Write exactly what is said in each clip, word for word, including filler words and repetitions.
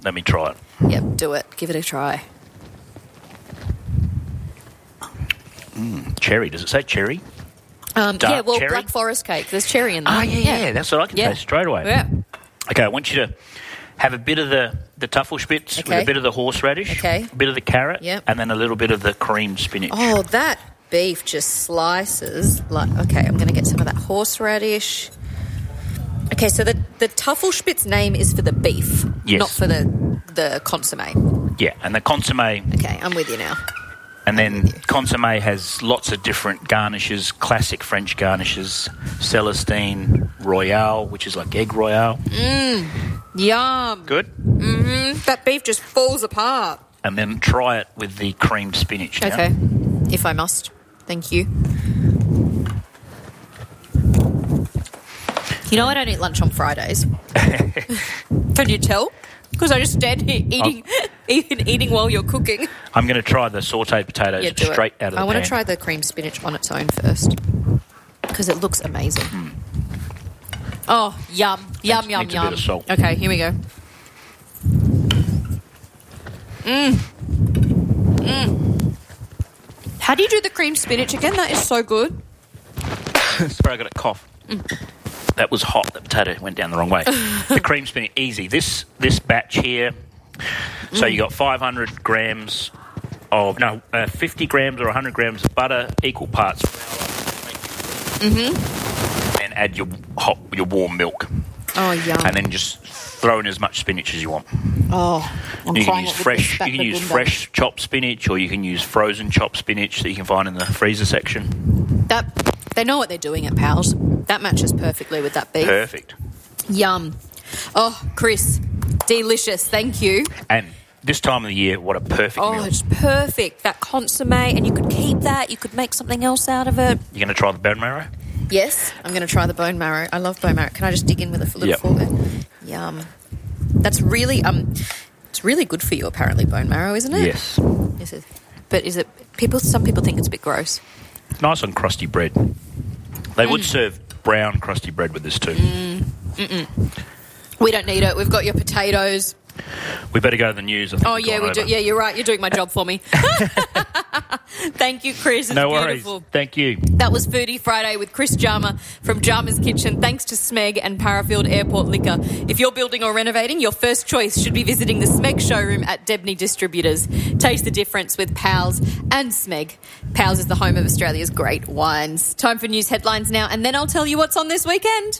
let me try it. Yep, do it. Give it a try. Mm, cherry. Does it say cherry? Um, Dark yeah, well, cherry? Black Forest cake. There's cherry in there. Ah, yeah, yeah, yeah. That's what I can Yeah. taste straight away. Yeah. Okay, I want you to have a bit of the, the Tuffelspitz Okay. with a bit of the horseradish, Okay. a bit of the carrot, Yep. and then a little bit of the creamed spinach. Oh, that beef just slices. Like, okay, I'm going to get some of that horseradish. Okay, so the, the Tuffelspitz name is for the beef, Yes. not for the, the consomme. Yeah, and the consomme, Okay, I'm with you now. and then consomme has lots of different garnishes, classic French garnishes, Celestine, Royale, which is like egg Royale. Yum. Good. Mm, that beef just falls apart. And then try it with the creamed spinach now. Okay, if I must. Thank you. You know I don't eat lunch on Fridays. Can you tell? Because I just stand here eating, eating, eating while you're cooking. I'm going to try the sautéed potatoes Yeah, do straight it. out of the I want pan. to try the cream spinach on its own first because it looks amazing. Mm. Oh, yum, yum, Needs- yum, needs a yum. bit of salt. Okay, here we go. Mmm. Mmm. How do you do the cream spinach again? That is so good. Sorry, I got a cough. Mm. That was hot. The potato went down the wrong way. The cream spinach, easy. This this batch here, so Mm. you got five hundred grams of, no, uh, fifty grams or one hundred grams of butter, equal parts flour, Mm-hmm. and add your hot, your warm milk. Oh, yum. And then just throw in as much spinach as you want. Oh, I'm you can trying use it with fresh. the You can use spatula. fresh chopped spinach, or you can use frozen chopped spinach that you can find in the freezer section. That they know what they're doing at Pals. That matches perfectly with that beef. Perfect. Yum. Oh, Chris, delicious. Thank you. And this time of the year, what a perfect Oh, meal. it's perfect. That consomme, and you could keep that. You could make something else out of it. You're going to try the bone marrow? Yes, I'm going to try the bone marrow. I love bone marrow. Can I just dig in with a little Yep. fork? Yum. That's really um, it's really good for you. Apparently, bone marrow, isn't it? Yes. Is it? But is it? People. Some people think it's a bit gross. Nice on crusty bread. They Mm. would serve brown crusty bread with this too. We don't need it. We've got your potatoes. We better go to the news. I think Oh we've yeah, gone we do. over. Yeah, you're right. You're doing my job for me. Thank you, Chris. It's No beautiful. worries. Thank you. That was Foodie Friday with Chris Jarma from Jarma's Kitchen. Thanks to Smeg and Parafield Airport Liquor. If you're building or renovating, your first choice should be visiting the Smeg showroom at Debney Distributors. Taste the difference with Pals and Smeg. Pals is the home of Australia's great wines. Time for news headlines now, and then I'll tell you what's on this weekend.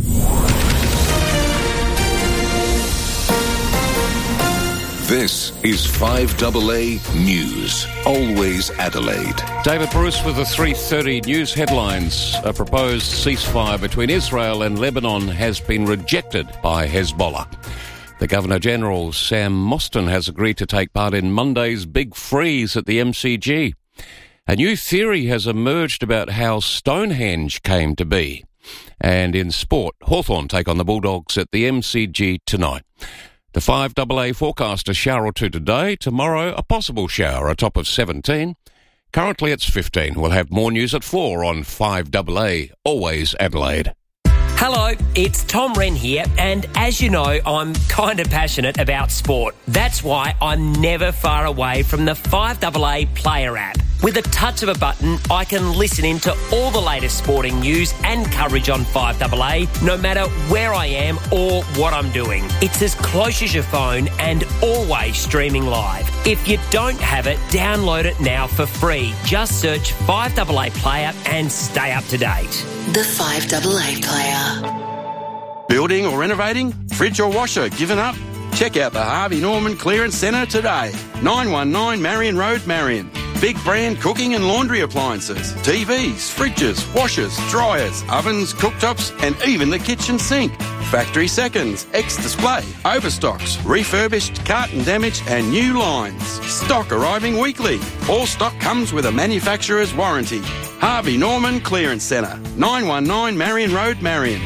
This is five A A News. Always Adelaide. David Bruce with the three thirty news headlines. A proposed ceasefire between Israel and Lebanon has been rejected by Hezbollah. The Governor-General, Sam Mostyn, has agreed to take part in Monday's big freeze at the M C G. A new theory has emerged about how Stonehenge came to be. And in sport, Hawthorn take on the Bulldogs at the M C G tonight. The five A A forecast, a shower or two today. Tomorrow, a possible shower, a top of seventeen. Currently, it's fifteen. We'll have more news at four on five A A, always Adelaide. Hello, it's Tom Wren here, and as you know, I'm kind of passionate about sport. That's why I'm never far away from the five A A Player app. With a touch of a button, I can listen in to all the latest sporting news and coverage on five A A, no matter where I am or what I'm doing. It's as close as your phone and always streaming live. If you don't have it, download it now for free. Just search five A A Player and stay up to date. The five A A Player. Building or renovating? Fridge or washer given up? Check out the Harvey Norman Clearance Centre today. nine one nine Marion Road, Marion. Big brand cooking and laundry appliances, T Vs, fridges, washers, dryers, ovens, cooktops, and even the kitchen sink. Factory seconds, ex-display, overstocks, refurbished, carton damage, and new lines. Stock arriving weekly. All stock comes with a manufacturer's warranty. Harvey Norman Clearance Centre, nine one nine Marion Road, Marion.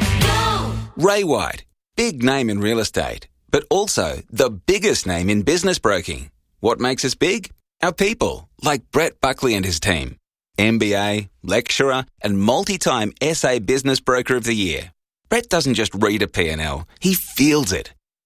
Ray White, big name in real estate, but also the biggest name in business broking. What makes us big? Our people, like Brett Buckley and his team. M B A, lecturer, and multi-time S A Business Broker of the Year. Brett doesn't just read a P and L, he feels it.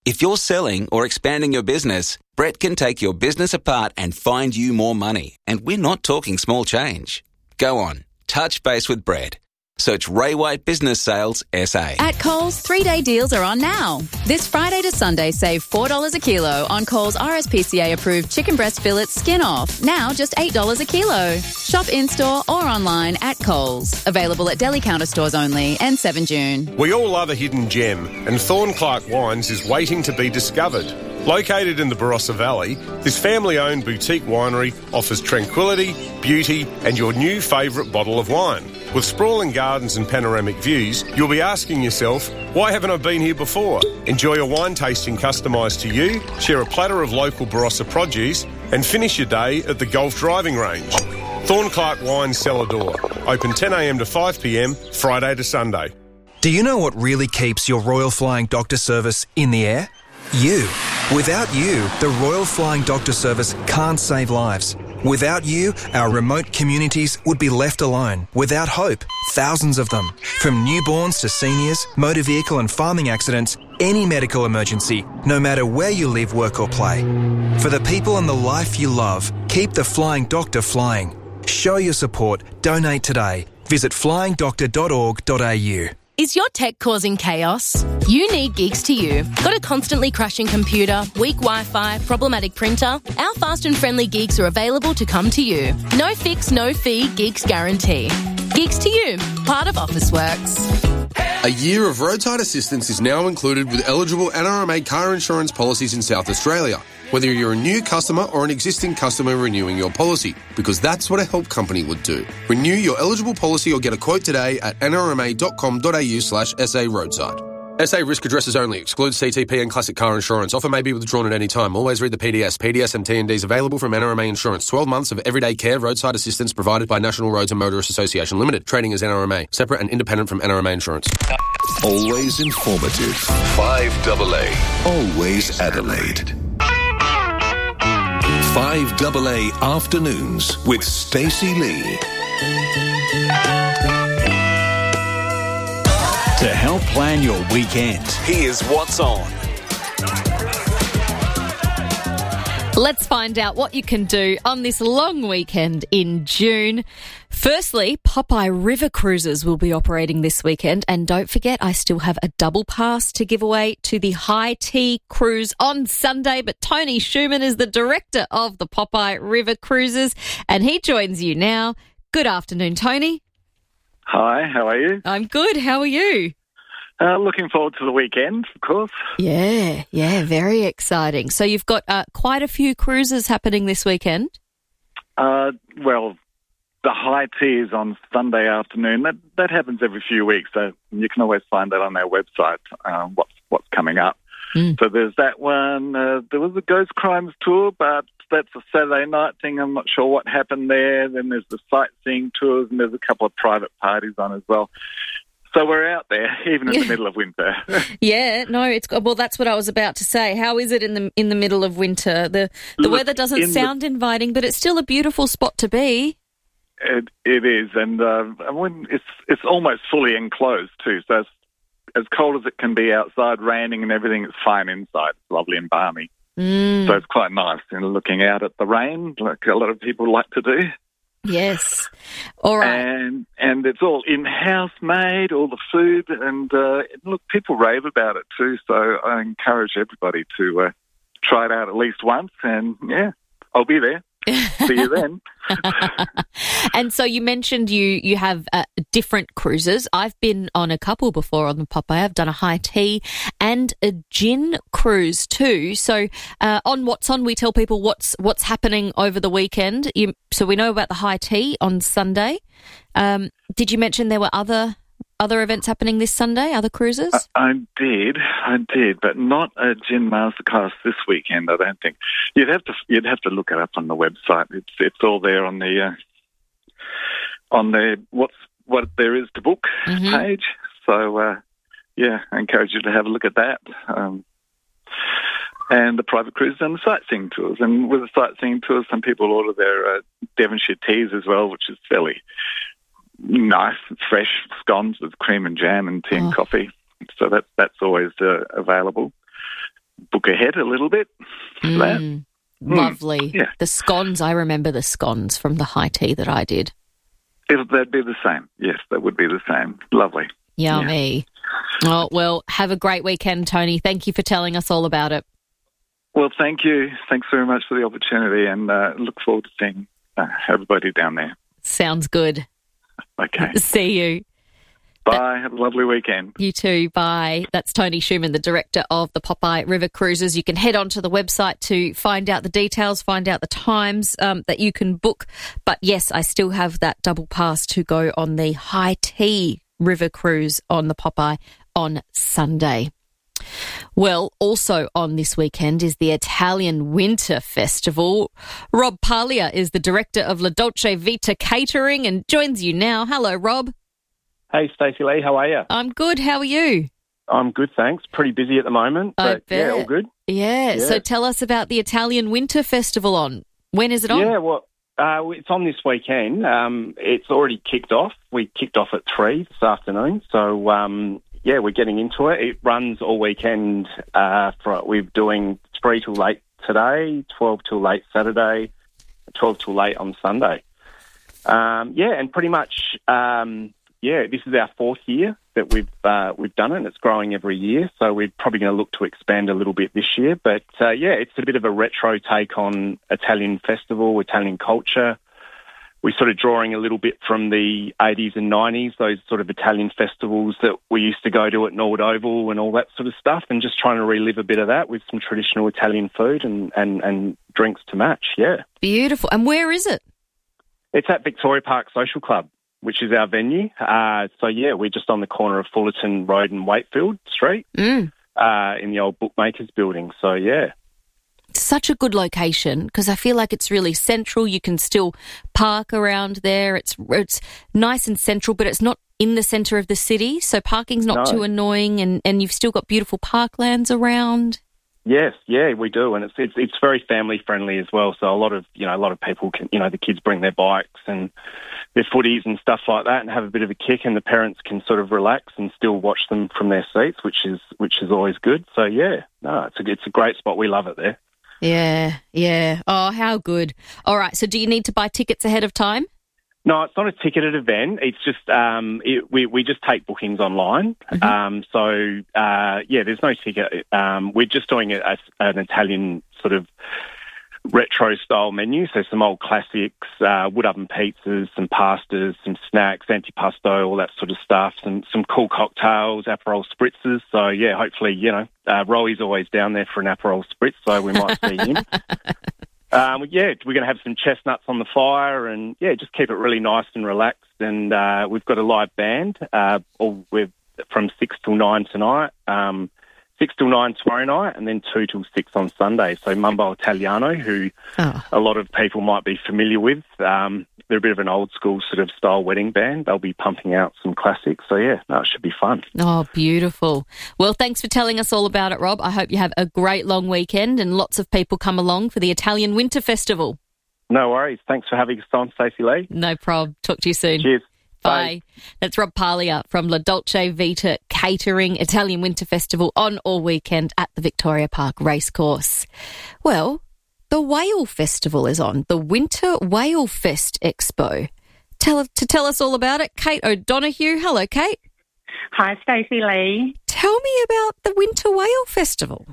If you're selling or expanding your business, Brett can take your business apart and find you more money. And we're not talking small change. Go on, touch base with Brett. Search Ray White Business Sales S A. At Coles, three-day deals are on now. This Friday to Sunday, save four dollars a kilo on Coles R S P C A-approved chicken breast fillets skin off. Now just eight dollars a kilo. Shop in-store or online at Coles. Available at deli counter stores only and seven June. We all love a hidden gem, and Thornclark Wines is waiting to be discovered. Located in the Barossa Valley, this family-owned boutique winery offers tranquility, beauty and your new favourite bottle of wine. With sprawling gardens and panoramic views, you'll be asking yourself, why haven't I been here before? Enjoy a wine tasting customised to you, share a platter of local Barossa produce and finish your day at the golf driving range. Thornclark Wines Cellar Door. Open ten a m to five p m, Friday to Sunday. Do you know what really keeps your Royal Flying Doctor Service in the air? You. Without you, the Royal Flying Doctor Service can't save lives. Without you, our remote communities would be left alone, without hope. Thousands of them. From newborns to seniors, motor vehicle and farming accidents, any medical emergency, no matter where you live, work or play. For the people and the life you love, keep the Flying Doctor flying. Show your support. Donate today. Visit flying doctor dot org dot a u. Is your tech causing chaos? You need Geeks to You. Got a constantly crashing computer, weak Wi-Fi, problematic printer? Our fast and friendly Geeks are available to come to you. No fix, no fee, Geeks guarantee. Geeks to You, part of Officeworks. A year of roadside assistance is now included with eligible N R M A car insurance policies in South Australia, whether you're a new customer or an existing customer renewing your policy, because that's what a help company would do. Renew your eligible policy or get a quote today at n r m a dot com dot a u slash s a roadside. S A risk addresses only. Excludes C T P and classic car insurance. Offer may be withdrawn at any time. Always read the P D S. P D S and T and Ds available from N R M A Insurance. twelve months of everyday care roadside assistance provided by National Roads and Motorists Association Limited. Trading as N R M A. Separate and independent from N R M A Insurance. Always informative. five double A. Always Adelaide. five double A Afternoons with Stacey Lee. To help plan your weekend, here's what's on. Let's find out what you can do on this long weekend in June. Firstly, Popeye River Cruises will be operating this weekend. And don't forget, I still have a double pass to give away to the High Tea Cruise on Sunday. But Tony Schumann is the director of the Popeye River Cruises, and he joins you now. Good afternoon, Tony. Hi, how are you? I'm good. How are you? Uh, looking forward to the weekend, of course. Yeah, yeah, very exciting. So you've got uh, quite a few cruises happening this weekend? Uh, well, the High Tea is on Sunday afternoon. That that happens every few weeks, so you can always find that on their website, uh, what's, what's coming up. Mm. So there's that one. Uh, there was a Ghost Crimes tour, but that's a Saturday night thing. I'm not sure what happened there. Then there's the sightseeing tours, and there's a couple of private parties on as well. So we're out there, even in the middle of winter. Yeah, no, it's well. That's what I was about to say. How is it in the in the middle of winter? The the Look, weather doesn't in sound the, inviting, but it's still a beautiful spot to be. It it is, and uh, I mean, it's it's almost fully enclosed too. So it's, as cold as it can be outside, raining and everything, it's fine inside. It's lovely and balmy. Mm. So it's quite nice, you know, looking out at the rain, like a lot of people like to do. Yes. All right. And and it's all in-house made, all the food, and uh, look, people rave about it too. So I encourage everybody to uh, try it out at least once. And yeah, I'll be there. See you then. And so you mentioned you you have uh, different cruises. I've been on a couple before on the Popeye. I've done a high tea and a gin cruise too. So uh, on What's On, we tell people what's what's happening over the weekend. You, so we know about the high tea on Sunday. Um, did you mention there were other other events happening this Sunday, other cruises? I, I did, I did, but not a gin masterclass this weekend. I don't think you'd have to you'd have to look it up on the website. It's it's all there on the uh, on the what's what there is to book mm-hmm. page. So uh, yeah, I encourage you to have a look at that. Um, and the private cruises and the sightseeing tours. And with the sightseeing tours, some people order their uh, Devonshire teas as well, which is fairly nice, fresh scones with cream and jam and tea oh. and coffee. So that, that's always uh, available. book ahead a little bit for Mm, that. lovely. Mm, yeah. The scones, I remember the scones from the high tea that I did. It, that'd be the same. Yes, that would be the same. Lovely. Yummy. Yeah. Oh, well, have a great weekend, Tony. Thank you for telling us all about it. Well, thank you. Thanks very much for the opportunity, and uh, look forward to seeing uh, everybody down there. Sounds good. Okay. See you. Bye. Have a lovely weekend. You too. Bye. That's Tony Schumann, the director of the Popeye River Cruises. You can head onto the website to find out the details, find out the times um, that you can book. But yes, I still have that double pass to go on the High Tea River Cruise on the Popeye on Sunday. Well, also on this weekend is the Italian Winter Festival. Rob Paglia is the director of La Dolce Vita Catering and joins you now. Hello, Rob. Hey, Stacey Lee, how are you? I'm good. How are you? I'm good, thanks. Pretty busy at the moment, I but bet. yeah, all good. Yeah. Yeah. So tell us about the Italian Winter Festival on. When is it on? Yeah, well, uh, it's on this weekend. Um, it's already kicked off. We kicked off at three this afternoon. So, um, yeah, we're getting into it. It runs all weekend. Uh, for, we're doing three till late today, twelve till late Saturday, twelve till late on Sunday. Um, yeah, and pretty much, um, yeah, this is our fourth year that we've uh, we've done it, and it's growing every year. So we're probably going to look to expand a little bit this year. But uh, yeah, it's a bit of a retro take on Italian festival, Italian culture. We're sort of drawing a little bit from the eighties and nineties, those sort of Italian festivals that we used to go to at Norwood Oval and all that sort of stuff, and just trying to relive a bit of that with some traditional Italian food and, and, and drinks to match, yeah. Beautiful. And where is it? It's at Victoria Park Social Club, which is our venue. Uh, so, yeah, we're just on the corner of Fullerton Road and Wakefield Street Mm. uh, in the old Bookmakers building. So, yeah. Such a good location because I feel like it's really central. You can still park around there. It's it's nice and central, but it's not in the centre of the city, so parking's not No. too annoying, and, and you've still got beautiful parklands around. Yes, yeah, we do, and it's it's it's very family friendly as well. So a lot of you know a lot of people can you know the kids bring their bikes and their footies and stuff like that, and have a bit of a kick, and the parents can sort of relax and still watch them from their seats, which is which is always good. So yeah, no, it's a it's a great spot. We love it there. Yeah, yeah. Oh, how good. All right, so do you need to buy tickets ahead of time? No, it's not a ticketed event. It's just um, it, we we just take bookings online. Mm-hmm. Um, so uh, yeah, there's no ticket. Um, we're just doing a, a, an Italian sort of retro style menu. So some old classics, uh, wood oven pizzas, some pastas, some snacks, antipasto, all that sort of stuff. Some some cool cocktails, Aperol spritzers. So yeah, hopefully you know uh, Roey's always down there for an Aperol spritz, so we might see him. Um, yeah, we're going to have some chestnuts on the fire and, yeah, just keep it really nice and relaxed. And uh, we've got a live band uh, all we're from six till nine tonight, um, six till nine tomorrow night, and then two till six on Sunday. So Mumbo Italiano, who oh. a lot of people might be familiar with, um, they're a bit of an old school sort of style wedding band. They'll be pumping out some classics. So, yeah, no, it should be fun. Oh, beautiful. Well, thanks for telling us all about it, Rob. I hope you have a great long weekend and lots of people come along for the Italian Winter Festival. No worries. Thanks for having us on, Stacey Lee. No problem. Talk to you soon. Cheers. Bye. Bye. That's Rob Paglia from La Dolce Vita Catering, Italian Winter Festival on all weekend at the Victoria Park Racecourse. Well, the Whale Festival is on, the Winter Whale Fest Expo. Tell, to tell us all about it, Kate O'Donoghue. Hello, Kate. Hi, Stacey Lee. Tell me about the Winter Whale Festival.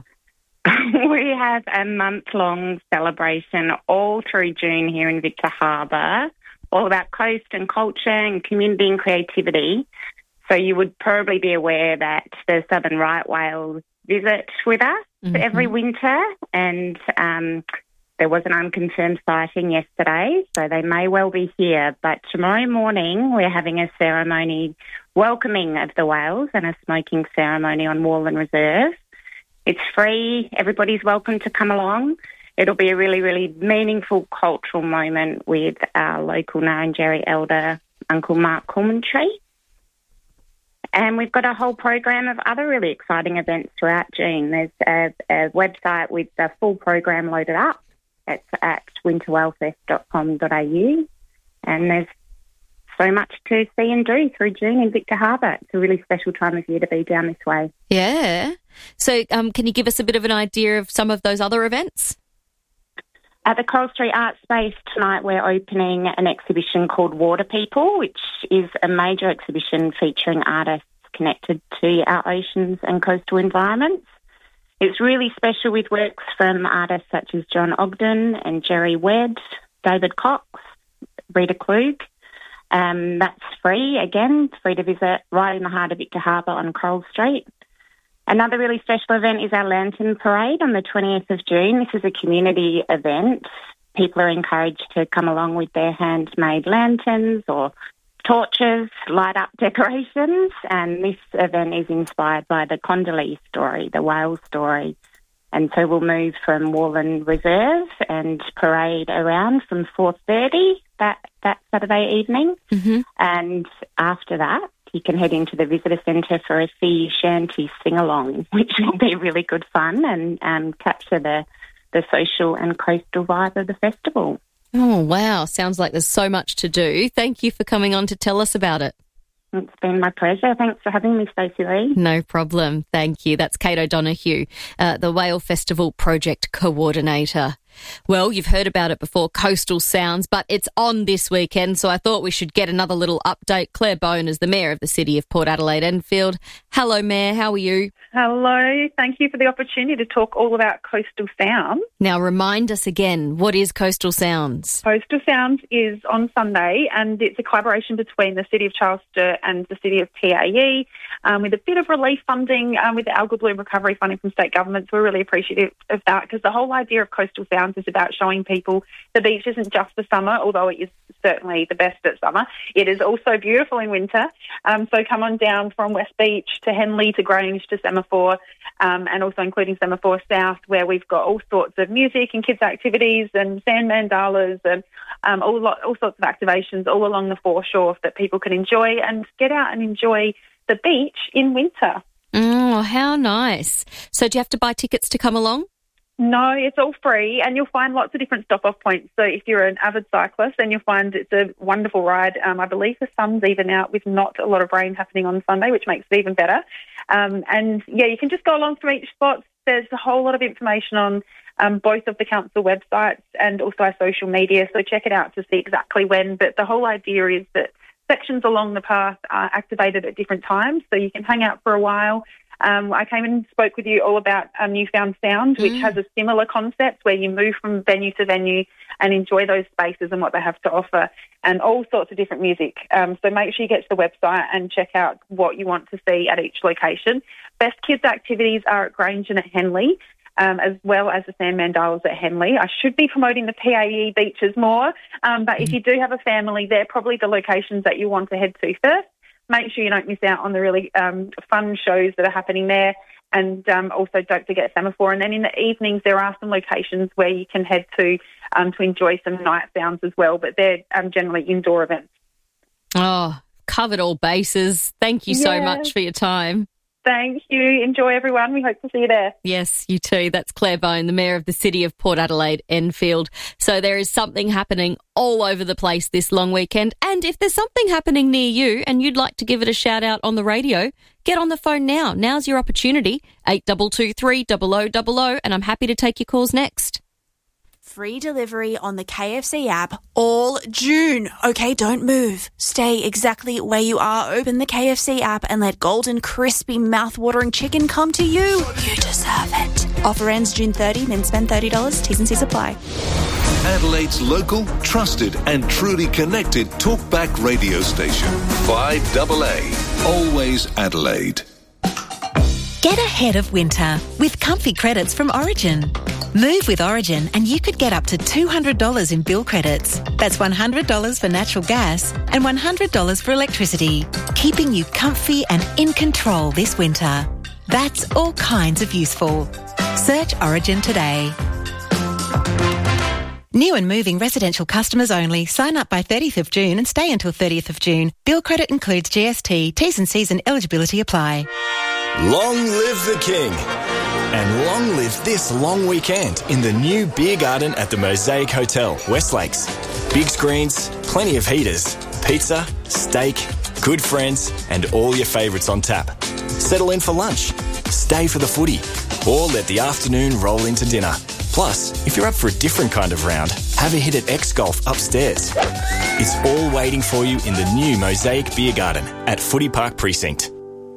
We have a month-long celebration all through June here in Victor Harbour, all about coast and culture and community and creativity. So you would probably be aware that the southern right whales visit with us mm-hmm. every winter, and um, there was an unconfirmed sighting yesterday, so they may well be here. But tomorrow morning we're having a ceremony welcoming of the whales and a smoking ceremony on Warland Reserve. It's free. Everybody's welcome to come along. It'll be a really, really meaningful cultural moment with our local Ngarrindjeri elder, Uncle Mark Coolmantree. And we've got a whole program of other really exciting events throughout June. There's a, a website with the full program loaded up. It's at winter whale fest dot com dot a u. And there's so so much to see and do through June in Victor Harbour. It's a really special time of year to be down this way. Yeah. So um, can you give us a bit of an idea of some of those other events? At the Coral Street Art Space tonight, we're opening an exhibition called Water People, which is a major exhibition featuring artists connected to our oceans and coastal environments. It's really special with works from artists such as John Ogden and Jerry Wedd, David Cox, Rita Klug. Um, that's free, again, free to visit right in the heart of Victor Harbour on Coral Street. Another really special event is our Lantern Parade on the twentieth of June. This is a community event. People are encouraged to come along with their handmade lanterns or torches, light up decorations, and this event is inspired by the Condoleezza story, the whale story. And so we'll move from Warland Reserve and parade around from four thirty that, that Saturday evening. Mm-hmm. And after that, you can head into the visitor centre for a sea shanty sing-along, which will be really good fun and um, capture the, the social and coastal vibe of the festival. Oh, wow. Sounds like there's so much to do. Thank you for coming on to tell us about it. It's been my pleasure. Thanks for having me, Stacey Lee. No problem. Thank you. That's Kate O'Donoghue, uh, the Whale Festival Project Coordinator. Well, you've heard about it before, Coastal Sounds, but it's on this weekend, so I thought we should get another little update. Claire Bone is the Mayor of the City of Port Adelaide Enfield. Hello, Mayor. How are you? Hello. Thank you for the opportunity to talk all about Coastal Sounds. Now, remind us again, what is Coastal Sounds? Coastal Sounds is on Sunday, and it's a collaboration between the City of Charleston and the City of P A E, um, with a bit of relief funding um, with the Algal Bloom recovery funding from state governments. We're really appreciative of that, because the whole idea of Coastal Sounds is about showing people the beach isn't just for summer, although it is certainly the best at summer. It is also beautiful in winter. Um, so come on down from West Beach to Henley to Grange to Semaphore, um, and also including Semaphore South, where we've got all sorts of music and kids' activities and sand mandalas and um, all, lot, all sorts of activations all along the foreshore that people can enjoy and get out and enjoy the beach in winter. Oh, how nice. So do you have to buy tickets to come along? No, it's all free, and you'll find lots of different stop-off points. So if you're an avid cyclist, then you'll find it's a wonderful ride. Um, I believe the sun's even out with not a lot of rain happening on Sunday, which makes it even better. Um, and, yeah, you can just go along from each spot. There's a whole lot of information on um, both of the council websites and also our social media, so check it out to see exactly when. But the whole idea is that sections along the path are activated at different times, so you can hang out for a while. Um, I came and spoke with you all about um, Newfound Sound, which mm. has a similar concept where you move from venue to venue and enjoy those spaces and what they have to offer, and all sorts of different music. Um, so make sure you get to the website and check out what you want to see at each location. Best kids activities are at Grange and at Henley, um, as well as the sand mandalas at Henley. I should be promoting the P A E beaches more, um, but mm. if you do have a family, they're probably the locations that you want to head to first. Make sure you don't miss out on the really um, fun shows that are happening there. And um, also don't forget Semaphore. And then in the evenings, there are some locations where you can head to um, to enjoy some night sounds as well. But they're um, generally indoor events. Oh, covered all bases. Thank you so yeah. much for your time. Thank you. Enjoy, everyone. We hope to see you there. Yes, you too. That's Claire Bone, the Mayor of the City of Port Adelaide Enfield. So there is something happening all over the place this long weekend. And if there's something happening near you and you'd like to give it a shout out on the radio, get on the phone now. Now's your opportunity. eight two two three, zero zero zero zero, and I'm happy to take your calls next. Free delivery on the K F C app all June. Okay, don't move. Stay exactly where you are. Open the K F C app and let golden, crispy, mouth-watering chicken come to you. You deserve it. Offer ends June thirtieth, then spend thirty dollars. T's and C's apply. Adelaide's local, trusted and truly connected talkback radio station. five double A. Always Adelaide. Get ahead of winter with comfy credits from Origin. Move with Origin and you could get up to two hundred dollars in bill credits. That's one hundred dollars for natural gas and one hundred dollars for electricity, keeping you comfy and in control this winter. That's all kinds of useful. Search Origin today. New and moving residential customers only. Sign up by thirtieth of June and stay until thirtieth of June. Bill credit includes G S T. T's and C's and eligibility apply. Long live the King. And long live this long weekend in the new beer garden at the Mosaic Hotel, West Lakes. Big screens, plenty of heaters, Pizza, steak, good friends, and all your favourites on tap. Settle in for lunch, stay for the footy, or let the afternoon roll into dinner. Plus, if you're up for a different kind of round, have a hit at X Golf upstairs. It's all waiting for you in the new Mosaic Beer Garden at Footy Park Precinct.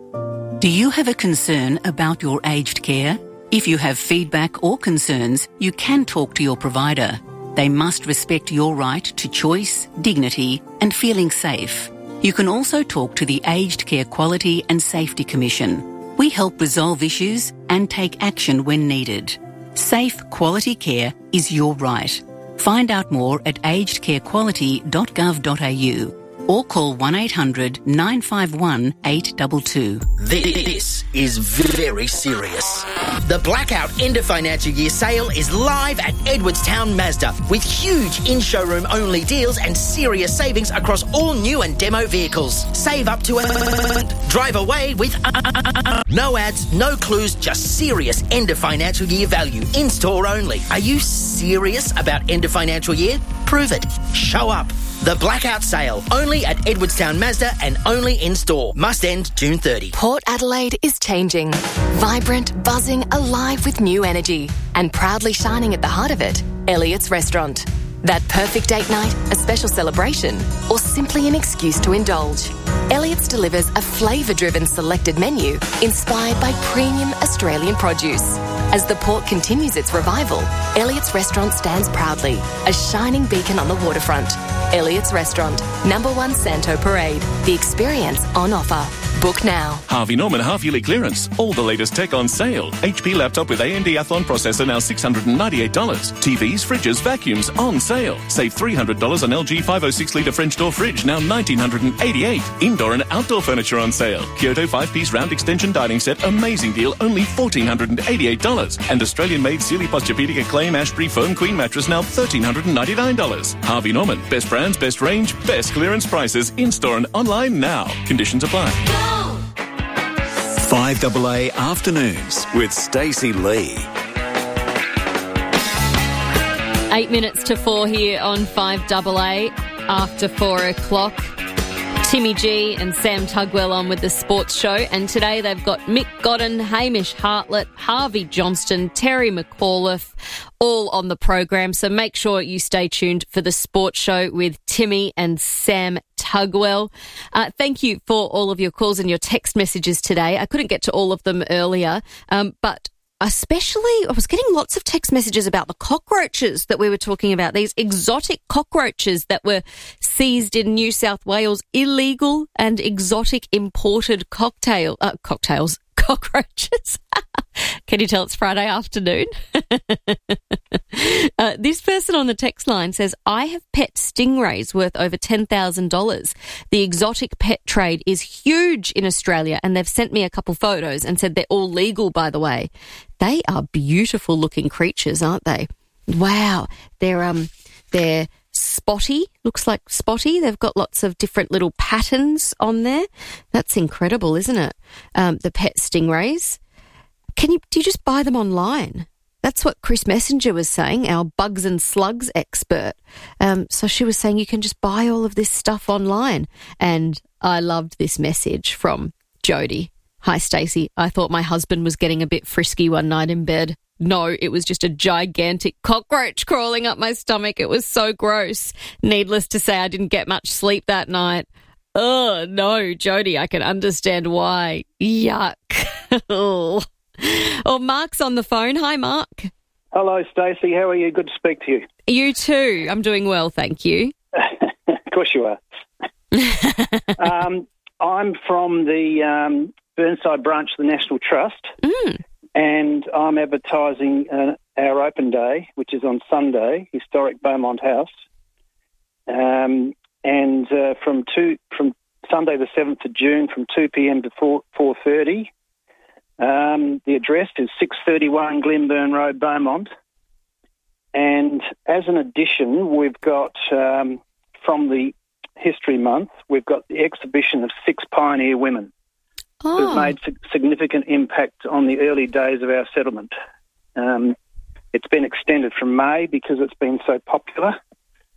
Do you have a concern about your aged care? If you have feedback or concerns, you can talk to your provider. They must respect your right to choice, dignity, and feeling safe. You can also talk to the Aged Care Quality and Safety Commission. We help resolve issues and take action when needed. Safe, quality care is your right. Find out more at aged care quality dot gov dot a u or call one eight hundred nine five one eight two two. This is very serious. The Blackout End of Financial Year sale is live at Edwardstown Mazda with huge in-showroom only deals and serious savings across all new and demo vehicles. Save up to a... Drive away with... No ads, no clues, just serious end of financial year value. In-store only. Are you serious about end of financial year? Prove it. Show up. The Blackout Sale, only at Edwardstown Mazda and only in-store. Must end June thirtieth. Port Adelaide is changing. Vibrant, buzzing, alive with new energy. And proudly shining at the heart of it, Elliott's Restaurant. That perfect date night, a special celebration, or simply an excuse to indulge. Elliott's delivers a flavour-driven selected menu inspired by premium Australian produce. As the port continues its revival, Elliott's Restaurant stands proudly, a shining beacon on the waterfront. Elliott's Restaurant, number one Santo Parade. The experience on offer. Book now. Harvey Norman half-yearly clearance. All the latest tech on sale. H P laptop with A M D Athlon processor now six hundred ninety-eight dollars. T Vs, fridges, vacuums on sale. Save three hundred dollars on L G five oh six litre French door fridge, now one thousand nine hundred eighty-eight dollars. Indoor and outdoor furniture on sale. Kyoto five-piece round extension dining set, amazing deal, only one thousand four hundred eighty-eight dollars. And Australian-made Sealy Posturepedic Acclaim Ashbury Foam Queen mattress, now one thousand three hundred ninety-nine dollars. Harvey Norman, best brands, best range, best clearance prices, in-store and online now. Conditions apply. five A A Afternoons with Stacey Lee. Eight minutes to four here on five A A after four o'clock. Timmy G and Sam Tugwell on with the sports show, and today they've got Mick Godden, Hamish Hartlett, Harvey Johnston, Terry McAuliffe, all on the program. So make sure you stay tuned for the sports show with Timmy and Sam Tugwell. Uh, thank you for all of your calls and your text messages today. I couldn't get to all of them earlier, um, but especially, I was getting lots of text messages about the cockroaches that we were talking about, these exotic cockroaches that were seized in New South Wales, illegal and exotic imported cocktail, uh, cocktails, cockroaches. Can you tell it's Friday afternoon? uh, this person on the text line says, I have pet stingrays worth over ten thousand dollars. The exotic pet trade is huge in Australia, and they've sent me a couple photos and said they're all legal, by the way. They are beautiful looking creatures, aren't they? Wow. They're, um, they're spotty, looks like spotty. They've got lots of different little patterns on there. That's incredible, isn't it? Um, the pet stingrays. Can you, do you just buy them online? That's what Chris Messenger was saying, our bugs and slugs expert. Um, so she was saying you can just buy all of this stuff online. And I loved this message from Jody. Hi, Stacey. I thought my husband was getting a bit frisky one night in bed. No, it was just a gigantic cockroach crawling up my stomach. It was so gross. Needless to say, I didn't get much sleep that night. Oh, no, Jody, I can understand why. Yuck. Oh. Oh, Mark's on the phone. Hi, Mark. Hello, Stacey. How are you? Good to speak to you. You too. I'm doing well, thank you. Of course you are. um, I'm from the um, Burnside branch of the National Trust, mm. and I'm advertising uh, our open day, which is on Sunday, historic Beaumont House, um, and uh, from two from Sunday the seventh of June, from two p.m. to four four thirty. Um, the address is six thirty-one Glenburn Road, Beaumont. And as an addition, we've got, um, from the History Month, we've got the exhibition of six pioneer women oh. who've made sig- significant impact on the early days of our settlement. Um, it's been extended from May because it's been so popular.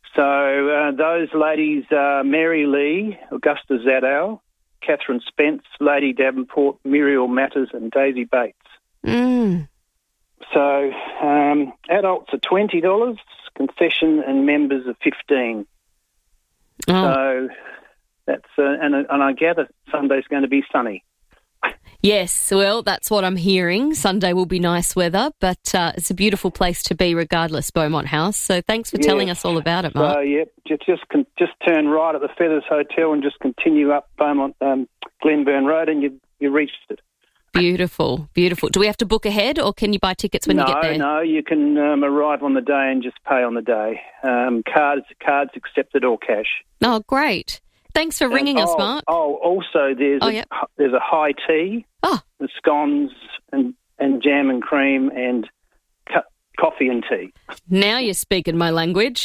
So uh, those ladies are Mary Lee, Augusta Zadow, Catherine Spence, Lady Davenport, Muriel Matters and Daisy Bates. Mm. So um, adults are twenty dollars, concession and members are fifteen dollars. Oh. So that's, uh, and, and I gather Sunday's going to be sunny. Yes, well, that's what I'm hearing. Sunday will be nice weather, but uh, it's a beautiful place to be regardless, Beaumont House. So thanks for Yeah. telling us all about it, Mark. So, yep, just just, con- just turn right at the Feathers Hotel and just continue up Beaumont, um, Glenburn Road and you you reached it. Beautiful, beautiful. Do we have to book ahead or can you buy tickets when no, you get there? No, you can um, arrive on the day and just pay on the day. Um, cards, cards accepted or cash. Oh, great. Thanks for ringing um, us, oh, Mark. Oh, also there's Oh, a, yep. there's a high tea, oh. with scones and, and jam and cream and cu- coffee and tea. Now you're speaking my language.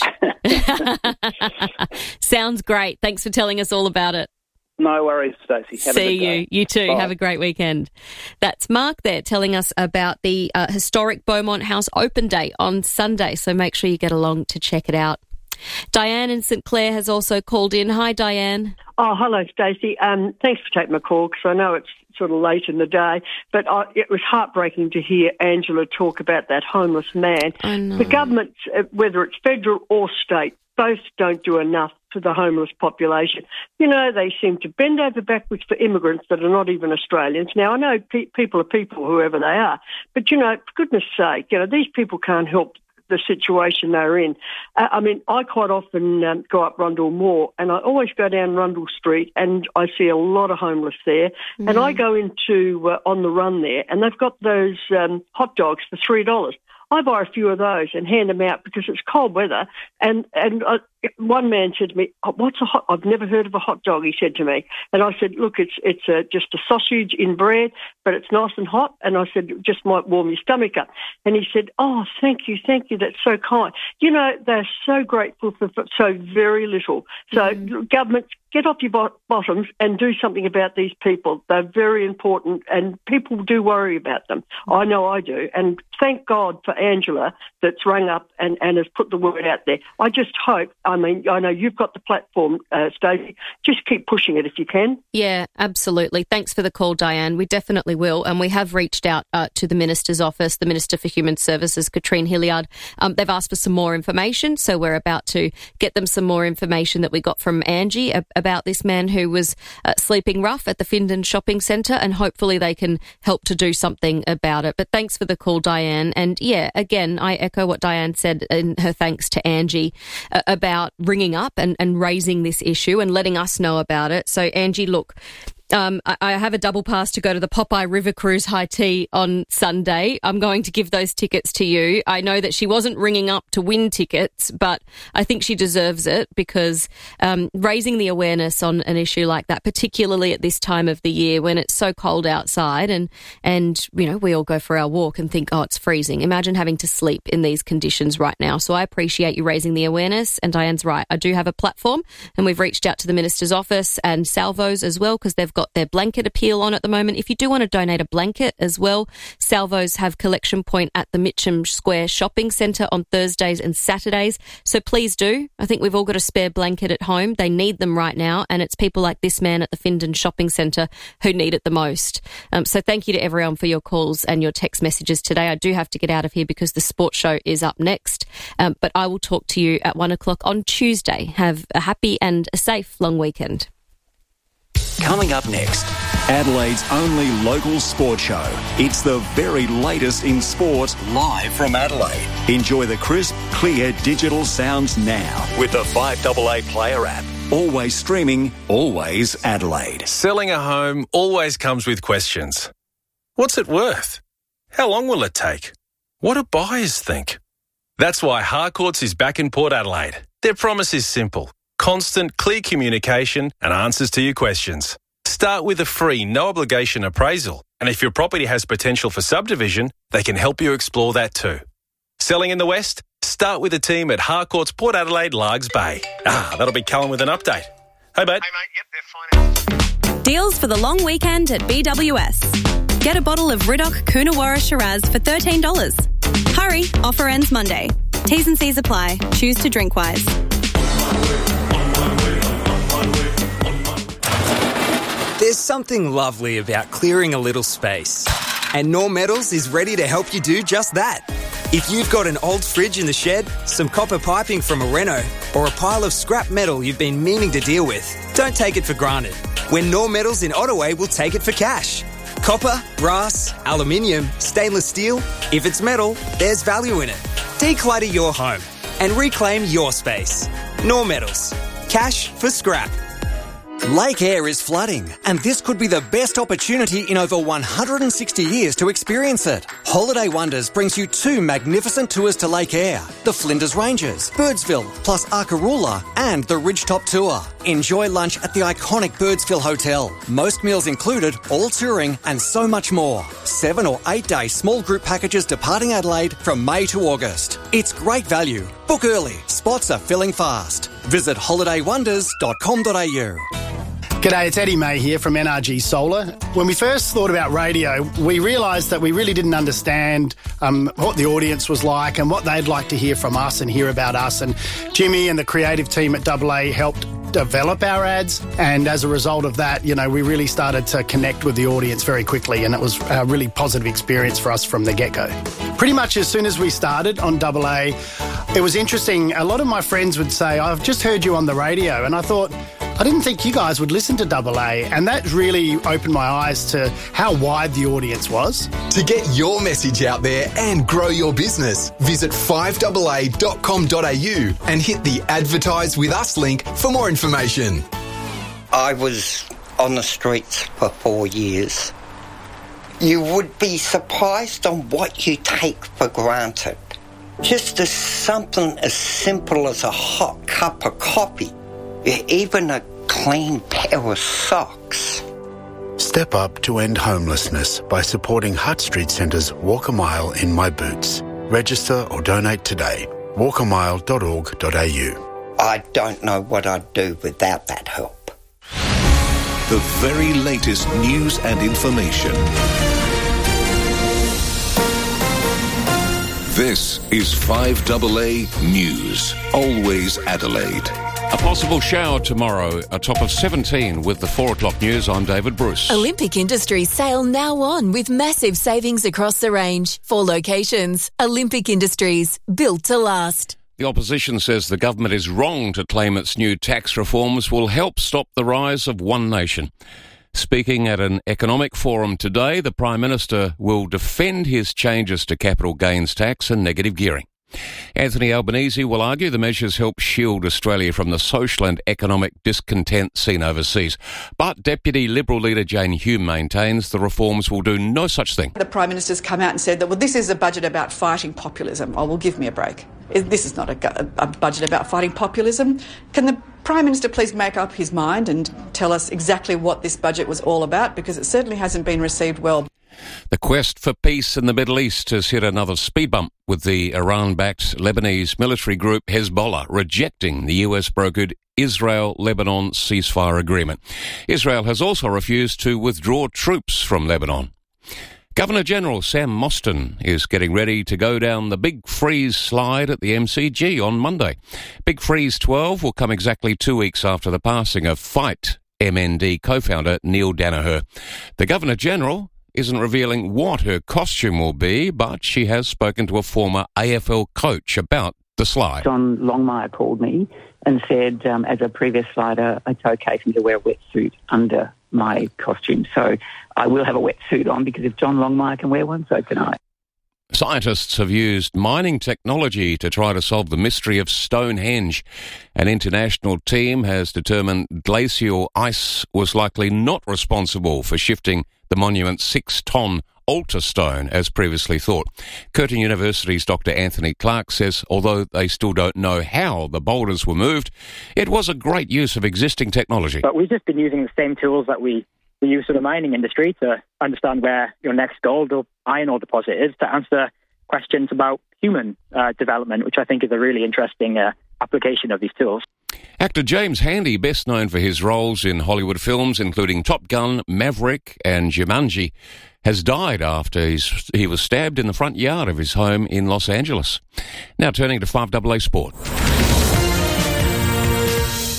Sounds great. Thanks for telling us all about it. No worries, Stacey. Have See a good day. you. You too. Bye. Have a great weekend. That's Mark there telling us about the uh, historic Beaumont House open day on Sunday, so make sure you get along to check it out. Diane in St Clair has also called in. Hi, Diane. Oh, hello, Stacey. Um, thanks for taking my call because I know it's sort of late in the day, but I, it was heartbreaking to hear Angela talk about that homeless man. I know. The government, uh, whether it's federal or state, both don't do enough for the homeless population. You know, they seem to bend over backwards for immigrants that are not even Australians. Now, I know pe- people are people, whoever they are, but, you know, for goodness sake, you know, these people can't help the situation they're in. Uh, I mean, I quite often um, go up Rundle Moor and I always go down Rundle Street and I see a lot of homeless there. Mm. And I go into uh, On the Run there and they've got those um, hot dogs for three dollars. I buy a few of those and hand them out because it's cold weather. And and uh, one man said to me, oh, "What's a hot? I've never heard of a hot dog." He said to me, and I said, "Look, it's it's uh, just a sausage in bread, but it's nice and hot." And I said, "Just might warm your stomach up." And he said, "Oh, thank you, thank you. That's so kind." You know, they're so grateful for, for so very little. So mm. governments, get off your bot- bottoms and do something about these people. They're very important, and people do worry about them. Mm. I know I do, and thank God for Angela that's rung up and, and has put the word out there. I just hope, I mean, I know you've got the platform, uh, Stacey, just keep pushing it if you can. Yeah, absolutely. Thanks for the call, Diane. We definitely will. And we have reached out uh, to the Minister's office, the Minister for Human Services, Katrine Hilliard. Um, they've asked for some more information, so we're about to get them some more information that we got from Angie ab- about this man who was uh, sleeping rough at the Findon Shopping Centre, and hopefully they can help to do something about it. But thanks for the call, Diane. And yeah, again, I echo what Diane said in her thanks to Angie uh, about ringing up and, and raising this issue and letting us know about it. So, Angie, look, Um, I, I have a double pass to go to the Popeye River Cruise High Tea on Sunday. I'm going to give those tickets to you. I know that she wasn't ringing up to win tickets, but I think she deserves it because um, raising the awareness on an issue like that, particularly at this time of the year when it's so cold outside and, and you know, we all go for our walk and think, oh, it's freezing. Imagine having to sleep in these conditions right now. So I appreciate you raising the awareness, and Diane's right. I do have a platform, and we've reached out to the Minister's office and Salvos as well because they've got their blanket appeal on at the moment. If you do want to donate a blanket as well, Salvos have collection point at the Mitcham Square Shopping Centre on Thursdays and Saturdays. So please do. I think we've all got a spare blanket at home. They need them right now, and it's people like this man at the Findon Shopping Centre who need it the most. Um, so thank you to everyone for your calls and your text messages today. I do have to get out of here because the sports show is up next, um, but I will talk to you at one o'clock on Tuesday. Have a happy and a safe long weekend. Coming up next, Adelaide's only local sport show. It's the very latest in sport, live from Adelaide. Enjoy the crisp, clear digital sounds now with the five A A Player app. Always streaming, always Adelaide. Selling a home always comes with questions. What's it worth? How long will it take? What do buyers think? That's why Harcourts is back in Port Adelaide. Their promise is simple. Constant, clear communication and answers to your questions. Start with a free, no-obligation appraisal. And if your property has potential for subdivision, they can help you explore that too. Selling in the West? Start with a team at Harcourts Port Adelaide Largs Bay. Ah, that'll be Cullen with an update. Hey, mate. Hey, mate. Yep, they're fine. Deals for the long weekend at B W S. Get a bottle of Riddoch Coonawarra Shiraz for thirteen dollars. Hurry, offer ends Monday. T's and C's apply. Choose to drink wise. There's something lovely about clearing a little space. And Norm Metals is ready to help you do just that. If you've got an old fridge in the shed, some copper piping from a reno, or a pile of scrap metal you've been meaning to deal with, don't take it for granted. When Norm Metals in Ottaway will take it for cash. Copper, brass, aluminium, stainless steel. If it's metal, there's value in it. Declutter your home and reclaim your space. Norm Metals. Cash for scrap. Lake Eyre is flooding, and this could be the best opportunity in over one hundred sixty years to experience it. Holiday Wonders brings you two magnificent tours to Lake Eyre, the Flinders Ranges, Birdsville, plus Arkaroola, and the Ridgetop Tour. Enjoy lunch at the iconic Birdsville Hotel. Most meals included, all touring, and so much more. Seven or eight day small group packages departing Adelaide from May to August. It's great value. Book early. Spots are filling fast. Visit holiday wonders dot com dot a u. G'day, it's Eddie May here from N R G Solar. When we first thought about radio, we realised that we really didn't understand um, what the audience was like and what they'd like to hear from us and hear about us. And Jimmy and the creative team at Double A helped develop our ads, and as a result of that, you know, we really started to connect with the audience very quickly, and it was a really positive experience for us from the get-go. Pretty much as soon as we started on Double A, it was interesting. A lot of my friends would say, I've just heard you on the radio, and I thought, I didn't think you guys would listen to Double A, and that really opened my eyes to how wide the audience was. To get your message out there and grow your business, visit five A A dot com dot a u and hit the Advertise With Us link for more information. I was on the streets for four years. You would be surprised on what you take for granted. Just as something as simple as a hot cup of coffee. Even a clean pair of socks. Step up to end homelessness by supporting Hutt Street Centre's Walk a Mile in My Boots. Register or donate today. walk a mile dot org dot a u. I don't know what I'd do without that help. The very latest news and information. This is five A A News. Always Adelaide. A possible shower tomorrow, a top of seventeen with the four o'clock news. I'm David Bruce. Olympic Industries sale now on with massive savings across the range. Four locations. Olympic Industries, built to last. The opposition says the government is wrong to claim its new tax reforms will help stop the rise of One Nation. Speaking at an economic forum today, the Prime Minister will defend his changes to capital gains tax and negative gearing. Anthony Albanese will argue the measures help shield Australia from the social and economic discontent seen overseas. But Deputy Liberal leader Jane Hume maintains the reforms will do no such thing. The Prime Minister's come out and said that, well, this is a budget about fighting populism. Oh, well, give me a break. This is not a, a budget about fighting populism. Can the Prime Minister please make up his mind and tell us exactly what this budget was all about? Because it certainly hasn't been received well. The quest for peace in the Middle East has hit another speed bump, with the Iran-backed Lebanese military group Hezbollah rejecting the U S-brokered Israel-Lebanon ceasefire agreement. Israel has also refused to withdraw troops from Lebanon. Governor-General Sam Mostyn is getting ready to go down the Big Freeze slide at the M C G on Monday. Big Freeze twelve will come exactly two weeks after the passing of Fight M N D co-founder Neil Danaher. The Governor-General isn't revealing what her costume will be, but she has spoken to a former A F L coach about the slide. John Longmire called me and said, um, as a previous slider, it's okay for me to wear a wetsuit under my costume. So I will have a wetsuit on, because if John Longmire can wear one, so can I. Scientists have used mining technology to try to solve the mystery of Stonehenge. An international team has determined glacial ice was likely not responsible for shifting the monument's six-ton altar stone, as previously thought. Curtin University's Doctor Anthony Clark says although they still don't know how the boulders were moved, it was a great use of existing technology. But we've just been using the same tools that we, we use for the mining industry to understand where your next gold or iron ore deposit is, to answer questions about human uh, development, which I think is a really interesting uh, application of these tools. Actor James Handy, best known for his roles in Hollywood films including Top Gun, Maverick and Jumanji, has died after he's, he was stabbed in the front yard of his home in Los Angeles. Now turning to five A A Sport.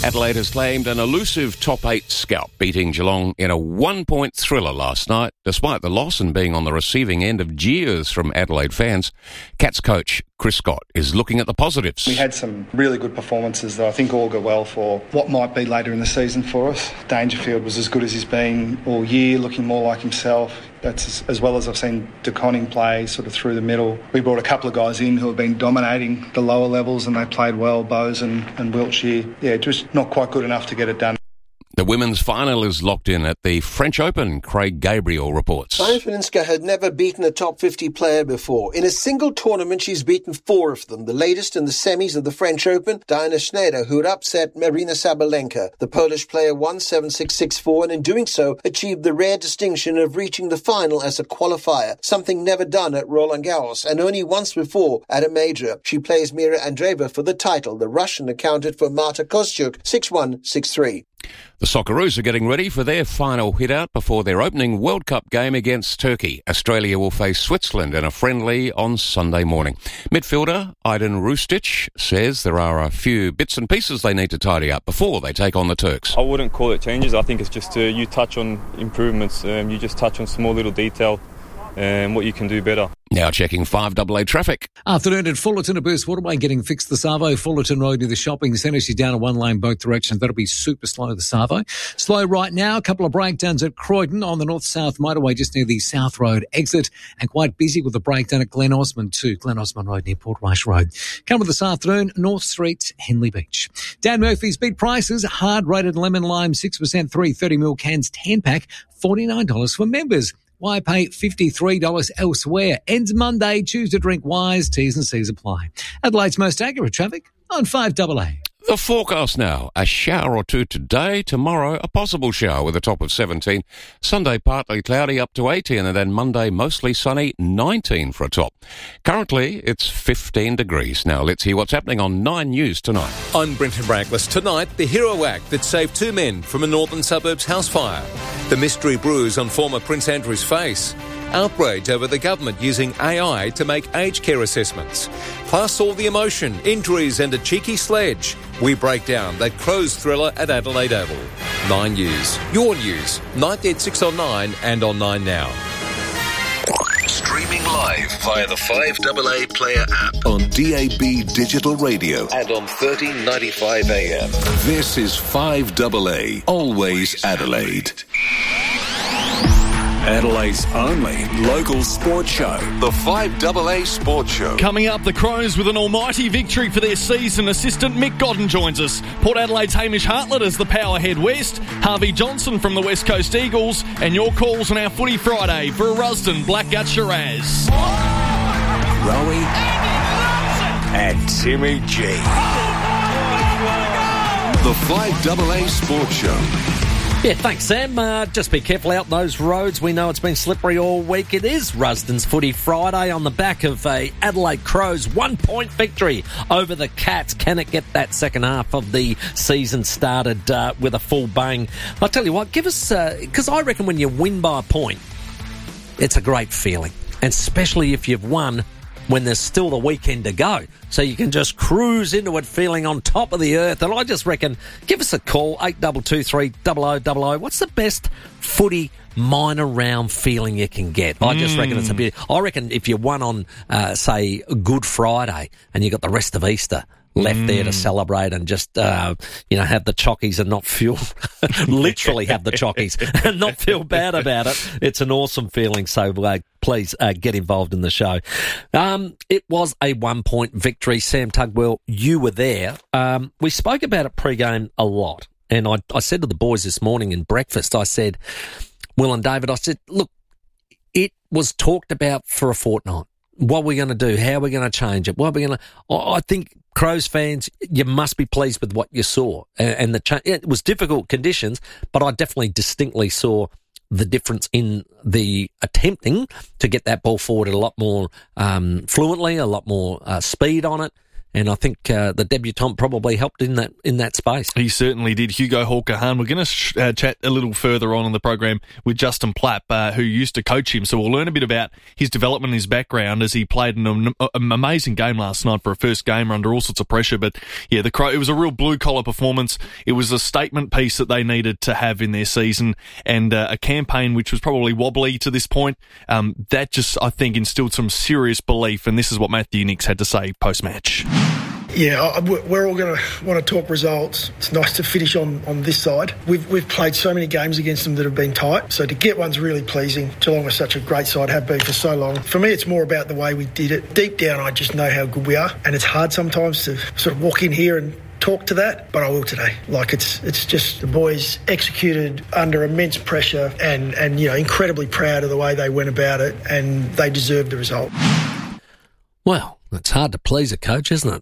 Adelaide has claimed an elusive top eight scalp, beating Geelong in a one-point thriller last night. Despite the loss and being on the receiving end of jeers from Adelaide fans, Cats coach Chris Scott is looking at the positives. We had some really good performances that I think all go well for what might be later in the season for us. Dangerfield was as good as he's been all year, looking more like himself. That's as, as well as I've seen De Koning play sort of through the middle. We brought a couple of guys in who have been dominating the lower levels and they played well, Bowes and, and Wiltshire. Yeah, just not quite good enough to get it done. The women's final is locked in at the French Open. Craig Gabriel reports. Diana Falinska had never beaten a top fifty player before. In a single tournament, she's beaten four of them. The latest in the semis of the French Open, Diana Schneider, who had upset Marina Sabalenka. The Polish player won seven six six four and in doing so achieved the rare distinction of reaching the final as a qualifier, something never done at Roland Garros and only once before at a major. She plays Mira Andreeva for the title. The Russian accounted for Marta Kostyuk six one six three. The Socceroos are getting ready for their final hit-out before their opening World Cup game against Turkey. Australia will face Switzerland in a friendly on Sunday morning. Midfielder Aydin Rustic says there are a few bits and pieces they need to tidy up before they take on the Turks. I wouldn't call it changes. I think it's just uh, you touch on improvements. Um, you just touch on small little detail and what you can do better. Now checking five double A traffic. Afternoon at Fullerton, a burst waterway getting fixed the Savo. Fullerton Road near the shopping centre. She's down a one lane both directions. That'll be super slow, the Savo. Slow right now. A couple of breakdowns at Croydon on the north-south motorway just near the South Road exit. And quite busy with the breakdown at Glen Osmond too. Glen Osmond Road near Port Rice Road. Coming this afternoon, North Street, Henley Beach. Dan Murphy's beat prices. Hard rated lemon lime six percent three thirty mil cans ten pack. forty-nine dollars for members. Why pay fifty-three dollars elsewhere? Ends Monday. Choose to drink wise. T's and C's apply. Adelaide's most accurate traffic on five double A. The forecast now. A shower or two today. Tomorrow, a possible shower with a top of seventeen. Sunday, partly cloudy up to eighteen. And then Monday, mostly sunny, nineteen for a top. Currently, it's fifteen degrees. Now, let's hear what's happening on Nine News tonight. I'm Brenton Braglis. Tonight, the hero act that saved two men from a northern suburbs house fire. The mystery bruise on former Prince Andrew's face. Outrage over the government using A I to make aged care assessments. Plus all the emotion, injuries and a cheeky sledge. We break down that Crows thriller at Adelaide Oval. Nine News. Your news. ninety at six on Nine and on Nine now. Streaming live via the five double A Player app on D A B Digital Radio and on thirteen ninety-five A M. This is five double A, always Adelaide. Adelaide's only local sports show. The five double A Sports Show. Coming up, the Crows with an almighty victory for their season. Assistant Mick Godden joins us. Port Adelaide's Hamish Hartlett as the power head west. Harvey Johnson from the West Coast Eagles. And your calls on our Footy Friday for a Rusden Blackgut Shiraz. Rowie and Timmy G. The five double A Sports Show. Yeah, thanks, Sam. Uh, just be careful out those roads. We know it's been slippery all week. It is Rusden's Footy Friday on the back of a Adelaide Crows one-point victory over the Cats. Can it get that second half of the season started uh, with a full bang? I'll tell you what, give us... Because uh, I reckon when you win by a point, it's a great feeling. And especially if you've won when there's still the weekend to go. So you can just cruise into it feeling on top of the earth. And I just reckon, give us a call, eight two two three, double oh double oh. What's the best footy minor round feeling you can get? I just mm. reckon it's a bit... I reckon if you won on, uh, say, Good Friday and you got the rest of Easter left mm. there to celebrate and just, uh, you know, have the chockies and not feel, literally have the chockies and not feel bad about it. It's an awesome feeling. So uh, please uh, get involved in the show. Um, it was a one-point victory. Sam Tugwell, you were there. Um, we spoke about it pre-game a lot. And I, I said to the boys this morning in breakfast, I said, Will and David, I said, look, it was talked about for a fortnight. What are we going to do? How are we going to change it? What are we going to... I think Crows fans, you must be pleased with what you saw. And the cha- it was difficult conditions, but I definitely distinctly saw the difference in the attempting to get that ball forward a lot more um, fluently, a lot more uh, speed on it. and I think uh, the debutant probably helped in that in that space. He certainly did. Hugo Hawker-Hahn. We're going to sh- uh, chat a little further on in the program with Justin Plapp, uh, who used to coach him. So we'll learn a bit about his development and his background as he played an, an amazing game last night for a first gamer under all sorts of pressure. But yeah, the Crow, it was a real blue-collar performance. It was a statement piece that they needed to have in their season, and uh, a campaign which was probably wobbly to this point. Um, that just, I think, instilled some serious belief, and this is what Matthew Nicks had to say post-match. Yeah, we're all going to want to talk results. It's nice to finish on, on this side. We've we've played so many games against them that have been tight, so to get one's really pleasing. Geelong are such a great side, have been for so long. For me, it's more about the way we did it. Deep down, I just know how good we are, and it's hard sometimes to sort of walk in here and talk to that, but I will today. Like, it's it's just the boys executed under immense pressure, and, and you know, incredibly proud of the way they went about it, and they deserved the result. Well, it's hard to please a coach, isn't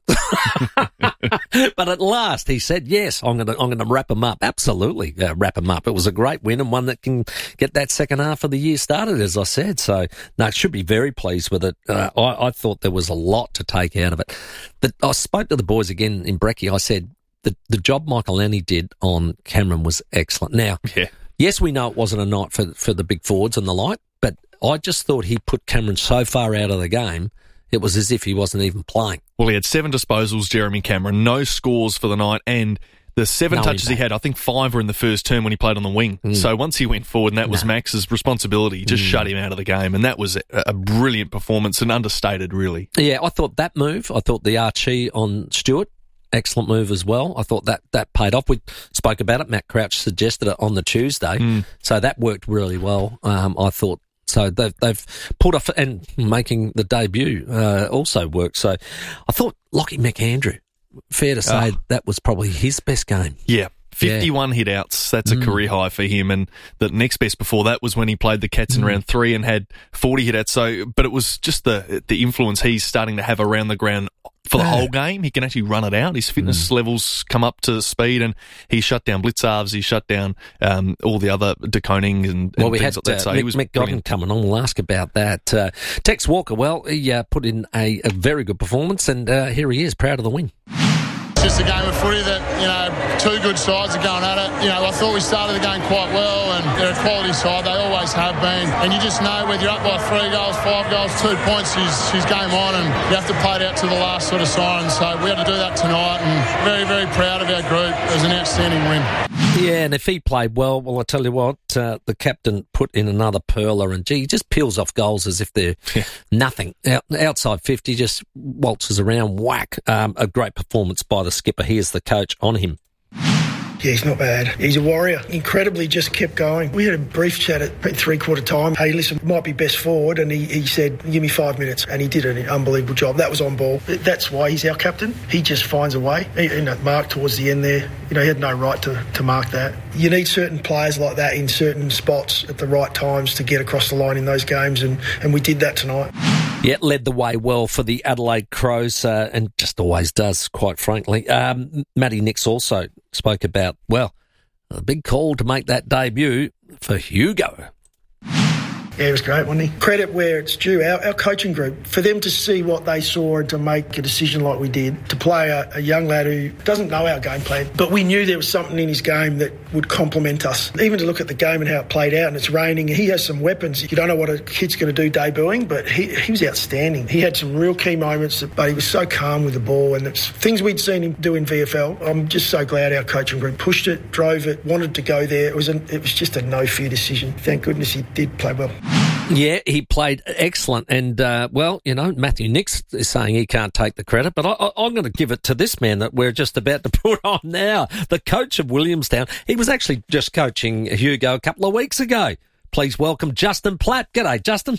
it? But at last, he said, yes, I'm going to I'm going to wrap them up. Absolutely, uh, wrap them up. It was a great win, and one that can get that second half of the year started, as I said. So, no, should be very pleased with it. Uh, I, I thought there was a lot to take out of it. But I spoke to the boys again in Brekkie. I said, the, the job Michael Annie did on Cameron was excellent. Now, yeah. yes, we know it wasn't a night for, for the big forwards and the like, but I just thought he put Cameron so far out of the game, it was as if he wasn't even playing. Well, he had seven disposals, Jeremy Cameron, no scores for the night, and the seven no touches impact. He had, I think five were in the first term when he played on the wing. Mm. So once he went forward, and that no. was Max's responsibility, he just mm. shut him out of the game, and that was a, a brilliant performance and understated, really. Yeah, I thought that move, I thought the Archie on Stewart, excellent move as well. I thought that, that paid off. We spoke about it. Matt Crouch suggested it on the Tuesday, mm. so that worked really well, um, I thought. So they've, they've pulled off, and making the debut uh, also worked. So I thought Lockie McAndrew, fair to say, oh. that was probably his best game. Yeah. fifty-one yeah. hit-outs, that's a mm. career high for him, and the next best before that was when he played the Cats in mm. round three and had forty hit-outs. So, but it was just the the influence he's starting to have around the ground for the yeah. whole game. He can actually run it out. His fitness mm. levels come up to speed, and he shut down Blitzarves, he shut down um, all the other DeConing and, and well, we things had, like that. So uh, he Mick, was Mick Godden coming on. We'll ask about that. Uh, Tex Walker, well, he uh, put in a, a very good performance, and uh, here he is, proud of the win. Just a game of footy that, you know, two good sides are going at it. You know, I thought we started the game quite well, and they're a quality side. They always have been. And you just know whether you're up by three goals, five goals, two points, she's, she's game on, and you have to play it out to the last sort of siren. So we had to do that tonight, and very, very proud of our group. It was an outstanding win. Yeah, and if he played well, well, I tell you what, uh, the captain put in another perler, and gee, he just peels off goals as if they're nothing. Out, outside fifty, just waltzes around, whack. Um, a great performance by the skipper. He is the coach on him. Yeah, he's not bad. He's a warrior. Incredibly just kept going. We had a brief chat at three-quarter time. Hey, listen, might be best forward. And he, he said, give me five minutes. And he did an unbelievable job. That was on ball. That's why he's our captain. He just finds a way. He, you know, Mark towards the end there, you know, he had no right to, to mark that. You need certain players like that in certain spots at the right times to get across the line in those games. And, and we did that tonight. Yeah, led the way well for the Adelaide Crows, uh, and just always does, quite frankly. Um, Matty Nicks also spoke about, well, a big call to make that debut for Hugo. Yeah, it was great, wasn't he? Credit where it's due. Our, our coaching group, for them to see what they saw and to make a decision like we did, to play a, a young lad who doesn't know our game plan, but we knew there was something in his game that would complement us. Even to look at the game and how it played out, and it's raining, he has some weapons. You don't know what a kid's going to do debuting, but he, he was outstanding. He had some real key moments, but he was so calm with the ball, and it's things we'd seen him do in V F L. I'm just so glad our coaching group pushed it, drove it, wanted to go there. It was, a, it was just a no-fear decision. Thank goodness he did play well. Yeah, he played excellent. And, uh, well, you know, Matthew Nicks is saying he can't take the credit, but I, I, I'm going to give it to this man that we're just about to put on now, the coach of Williamstown. He was actually just coaching Hugo a couple of weeks ago. Please welcome Justin Plapp. G'day, Justin.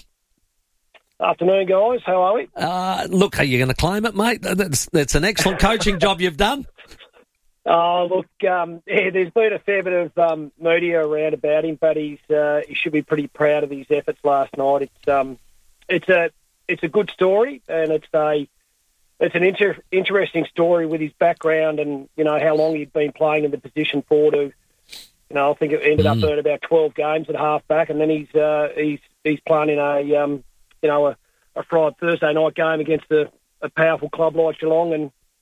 Afternoon, guys. How are we? Uh, look, are you going to claim it, mate? That's, that's an excellent coaching job you've done. Oh, look, um, yeah, there's been a fair bit of um, media around about him, but he's uh, he should be pretty proud of his efforts last night. It's um, it's a it's a good story, and it's a it's an inter- interesting story with his background and you know how long he'd been playing in the position for. To you know, I think it ended mm. up at about twelve games at half back, and then he's uh, he's he's playing in a um, you know a, a Friday Thursday night game against a, a powerful club like Geelong, and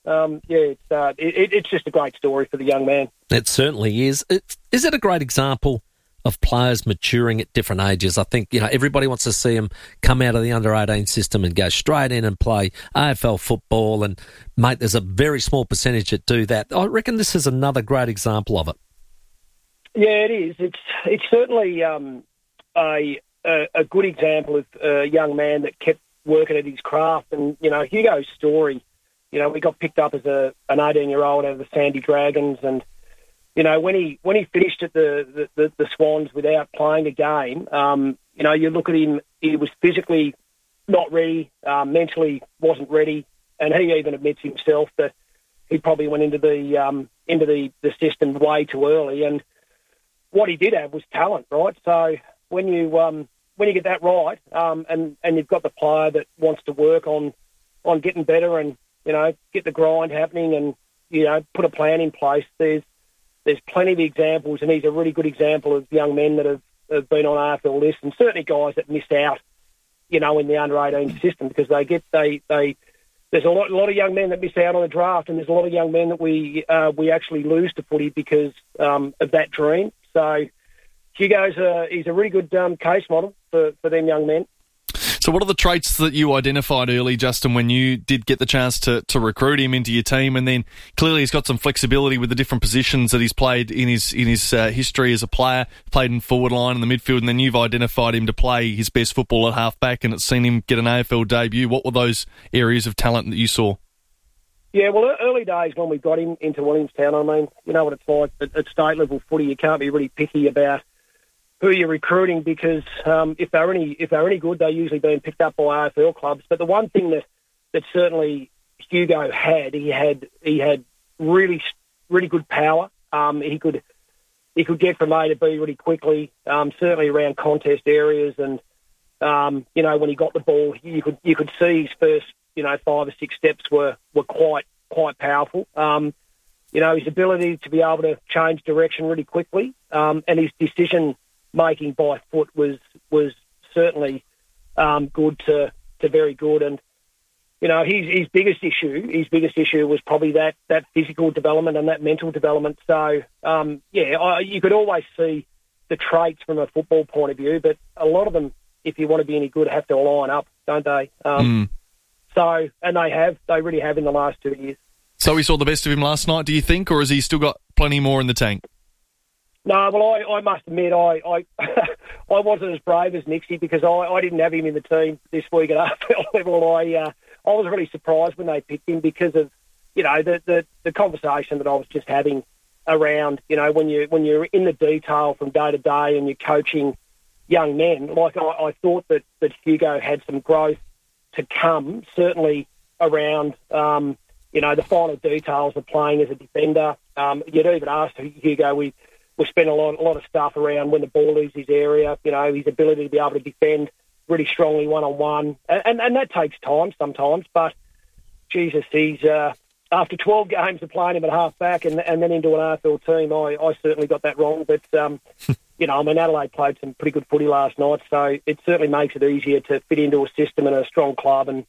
um, yeah, it's uh, it, it's just a great story for the young man. It certainly is. It, is it a great example of players maturing at different ages? I think, you know, everybody wants to see them come out of the under eighteen system and go straight in and play A F L football. And, mate, there's a very small percentage that do that. I reckon this is another great example of it. Yeah, it is. It's it's certainly um, a, a a good example of a young man that kept working at his craft. And, you know, Hugo's story, you know, we got picked up as a an eighteen-year-old out of the Sandy Dragons, and, you know, when he when he finished at the, the, the Swans without playing a game, um, you know, you look at him, he was physically not ready, um, mentally wasn't ready, and he even admits himself that he probably went into the um, into the, the system way too early. And what he did have was talent, right? So when you um, when you get that right, um, and and you've got the player that wants to work on on getting better and, you know, get the grind happening and, you know, put a plan in place, there's There's plenty of examples, and he's a really good example of young men that have, have been on A F L lists, and certainly guys that missed out, you know, in the under eighteen system, because they get they they there's a lot a lot of young men that miss out on the draft, and there's a lot of young men that we uh, we actually lose to footy because um, of that dream. So Hugo's a, he's a really good um, case model for, for them young men. So what are the traits that you identified early, Justin, when you did get the chance to, to recruit him into your team? And then clearly he's got some flexibility with the different positions that he's played in his in his uh, history as a player, played in forward line in the midfield, and then you've identified him to play his best football at half-back, and it's seen him get an A F L debut. What were those areas of talent that you saw? Yeah, well, early days when we got him into Williamstown, I mean, you know what it's like at, at state-level footy, you can't be really picky about who you're recruiting, because um, if they're any if they're any good, they're usually being picked up by A F L clubs. But the one thing that, that certainly Hugo had, he had he had really really good power. Um, he could he could get from A to B really quickly. Um, certainly around contest areas, and um, you know, when he got the ball, you could you could see his first you know five or six steps were were quite quite powerful. Um, you know, his ability to be able to change direction really quickly, um, and his decision making by foot was was certainly um, good to, to very good. And, you know, his his biggest issue, his biggest issue was probably that, that physical development and that mental development. So, um, yeah, I, you could always see the traits from a football point of view, but a lot of them, if you want to be any good, have to line up, don't they? Um, mm. So, and they have, they really have in the last two years. So we saw the best of him last night, do you think, or has he still got plenty more in the tank? No, well, I, I must admit, I I, I wasn't as brave as Nixie, because I, I didn't have him in the team this week at A F L level. I uh, I was really surprised when they picked him because of, you know, the, the, the conversation that I was just having around, you know, when you when you're in the detail from day to day and you're coaching young men. Like I, I thought that, that Hugo had some growth to come, certainly around, um, you know, the final details of playing as a defender. Um, you'd even asked Hugo, we. We spent a lot, a lot of stuff around when the ball leaves his area, you know, his ability to be able to defend really strongly one-on-one. And, and, and that takes time sometimes, but, Jesus, he's, uh, after twelve games of playing him at half-back and, and then into an A F L team, I, I certainly got that wrong. But, um, you know, I mean, Adelaide played some pretty good footy last night, so it certainly makes it easier to fit into a system and a strong club. And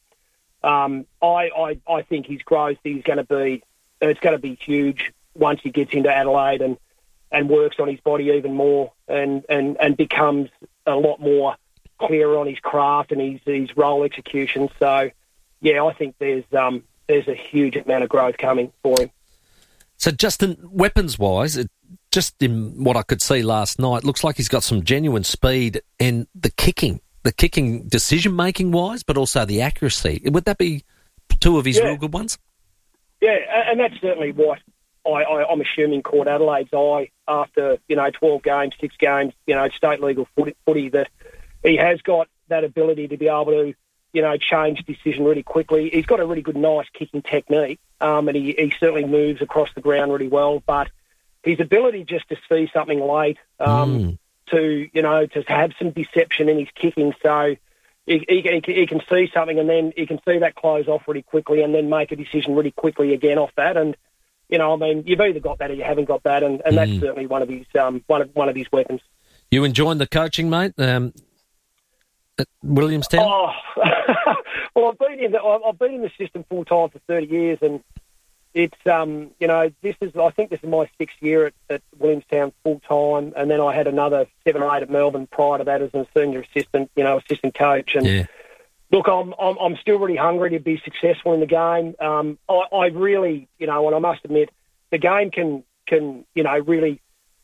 um, I, I, I think his growth is going to be, it's going to be huge once he gets into Adelaide and, and works on his body even more and, and, and becomes a lot more clearer on his craft and his, his role execution. So, yeah, I think there's um, there's a huge amount of growth coming for him. So, Justin, weapons-wise, it, just in what I could see last night, looks like he's got some genuine speed and the kicking, the kicking decision-making-wise, but also the accuracy. Would that be two of his yeah. real good ones? Yeah, and that's certainly what I, I, I'm assuming caught Adelaide's eye after, you know, twelve games, six games, you know, state legal footy, footy, that he has got that ability to be able to, you know, change decision really quickly. He's got a really good, nice kicking technique, um, and he, he certainly moves across the ground really well. But his ability just to see something late, um, mm. to, you know, to have some deception in his kicking. So he, he, he can see something and then he can see that close off really quickly and then make a decision really quickly again off that. And, you know, I mean, you've either got that or you haven't got that, and, and mm. that's certainly one of his um, one of one of his weapons. You enjoying the coaching, mate, um, at Williamstown? Oh, well, I've been in the I've been in the system full time for thirty years, and it's um, you know, this is I think this is my sixth year at, at Williamstown full time, and then I had another seven or eight at Melbourne prior to that as a senior assistant, you know, assistant coach. And yeah. look, I'm, I'm I'm still really hungry to be successful in the game. Um, I, I really, you know, and I must admit, the game can can you know really,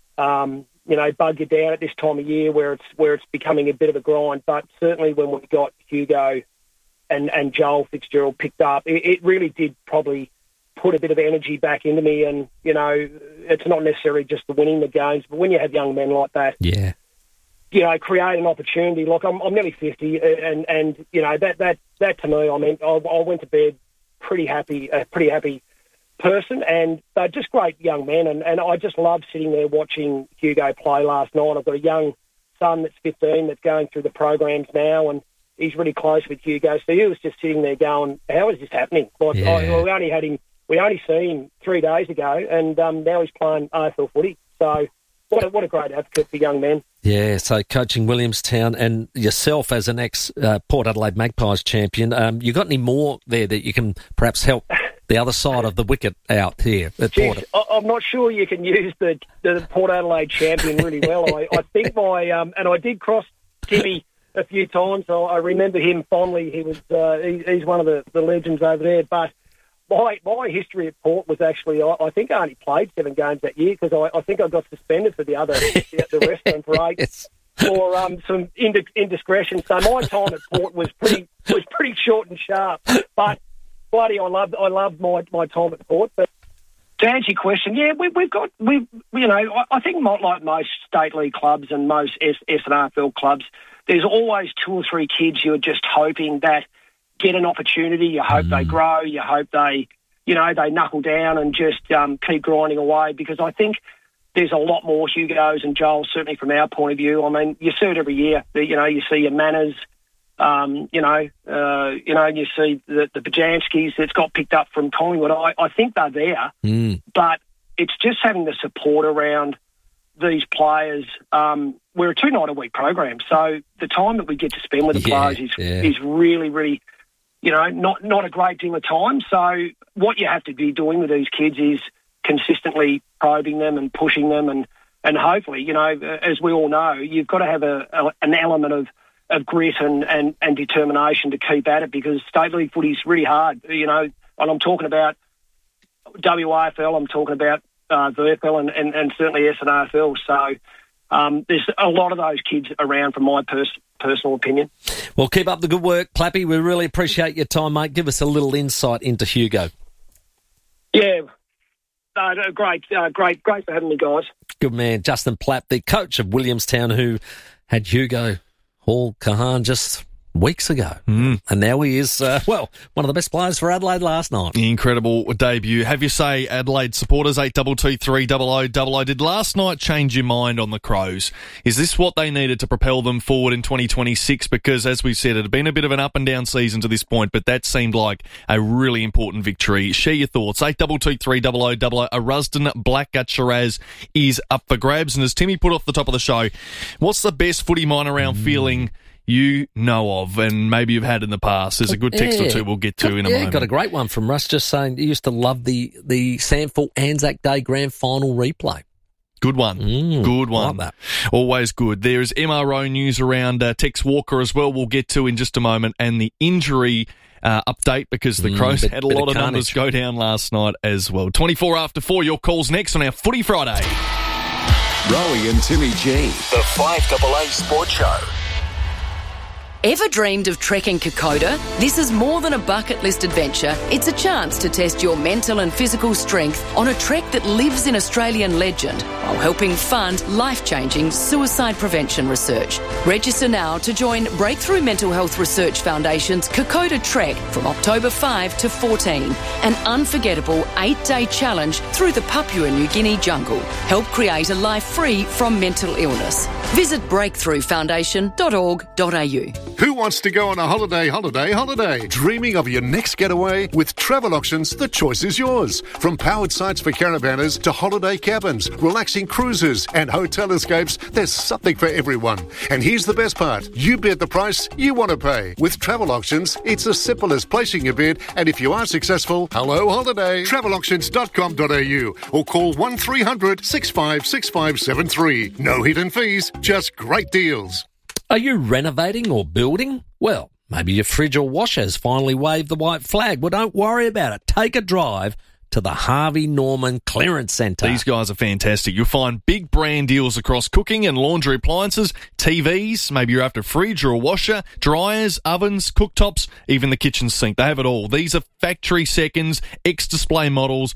um, you know, bug you down at this time of year where it's where it's becoming a bit of a grind. But certainly when we got Hugo and and Joel Fitzgerald picked up, it, it really did probably put a bit of energy back into me. And, you know, it's not necessarily just the winning the games, but when you have young men like that, yeah, you know, create an opportunity. Look, I'm, I'm nearly fifty, and, and you know, that, that, that to me, I mean, I, I went to bed pretty happy, a pretty happy person, and they're just great young men, and, and I just love sitting there watching Hugo play last night. I've got a young son that's fifteen that's going through the programs now, and he's really close with Hugo, so he was just sitting there going, how is this happening? Like, yeah. I, we only had him We only seen him three days ago, and um, now he's playing A F L footy. So what a, what a great advocate for young men. Yeah, so coaching Williamstown and yourself as an ex-Port uh, Adelaide Magpies champion, um, you got any more there that you can perhaps help the other side of the wicket out here at Jeez, Port? I, I'm not sure you can use the, the Port Adelaide champion really well. I, I think my um, and I did cross Timmy a few times. I, I remember him fondly. He was uh, he, he's one of the, the legends over there, but. My, my history at Port was actually, I, I think I only played seven games that year because I, I think I got suspended for the other, the, the rest of them for eight, yes. for um, some ind- indiscretion. So my time at Port was pretty was pretty short and sharp. But bloody, I loved I loved my, my time at Port. But to answer your question, yeah, we, we've got we you know I, I think like most state league clubs and most S, S and R F L clubs, there's always two or three kids you're just hoping that get an opportunity. You hope mm. they grow. You hope they, you know, they knuckle down and just um, keep grinding away. Because I think there's a lot more Hugos and Joels, certainly from our point of view. I mean, you see it every year. You know, you see your Manners. Um, you know, uh, you know, you see the, the Bajanskis that's got picked up from Collingwood. I, I think they're there, mm. but it's just having the support around these players. Um, we're a two-night-a-week program, so the time that we get to spend with the yeah, players is yeah. is really, really. You know, not not a great deal of time. So what you have to be doing with these kids is consistently probing them and pushing them, and, and hopefully, you know, as we all know, you've got to have a, a an element of, of grit and, and, and determination to keep at it, because state league footy is really hard. You know, and I'm talking about W A F L, I'm talking about uh, V F L, and, and, and certainly S and R F L. So um, there's a lot of those kids around, from my pers- personal opinion. Well, keep up the good work, Clappy. We really appreciate your time, mate. Give us a little insight into Hugo. Yeah, uh, great, uh, great, great for having me, guys. Good man. Justin Platt, the coach of Williamstown, who had Hugo Hall Kahan just weeks ago. Mm. And now he is, uh, well, one of the best players for Adelaide last night. Incredible debut. Have you say, Adelaide supporters, eight two two three double oh double oh, did last night change your mind on the Crows? Is this what they needed to propel them forward in twenty twenty-six? Because, as we said, it had been a bit of an up and down season to this point, but that seemed like a really important victory. Share your thoughts. eight two two three double oh double oh. A Rusden Blackgut Shiraz is up for grabs. And as Timmy put off the top of the show, what's the best footy mind around mm. feeling you know of, and maybe you've had in the past? There's a good text yeah. or two we'll get to in a yeah, moment. Got a great one from Russ, just saying he used to love the, the Sandford Anzac Day Grand Final replay. Good one. Mm, good one. Like that. Always good. There's M R O news around uh, Tex Walker as well, we'll get to in just a moment, and the injury uh, update, because the mm, Crows bit, had a lot of, of numbers go down last night as well. twenty-four after four, your calls next on our Footy Friday. Rowie and Timmy G, the five double A Sports Show. Ever dreamed of trekking Kokoda? This is more than a bucket list adventure. It's a chance to test your mental and physical strength on a trek that lives in Australian legend while helping fund life-changing suicide prevention research. Register now to join Breakthrough Mental Health Research Foundation's Kokoda Trek from October fifth to fourteen, an unforgettable eight-day challenge through the Papua New Guinea jungle. Help create a life free from mental illness. Visit breakthrough foundation dot org dot a u. Who wants to go on a holiday, holiday, holiday? Dreaming of your next getaway? With Travel Options, the choice is yours. From powered sites for caravanners to holiday cabins, relaxing cruises and hotel escapes, there's something for everyone. And here's the best part. You bid the price you want to pay. With Travel Options, it's as simple as placing a bid, and if you are successful, hello holiday. travel auctions dot com dot a u or call one three hundred six five six five seven three. No hidden fees, just great deals. Are you renovating or building? Well, maybe your fridge or washer has finally waved the white flag. Well, don't worry about it. Take a drive to the Harvey Norman Clearance Centre. These guys are fantastic. You'll find big brand deals across cooking and laundry appliances, T Vs, maybe you're after a fridge or a washer, dryers, ovens, cooktops, even the kitchen sink. They have it all. These are factory seconds, ex-display models,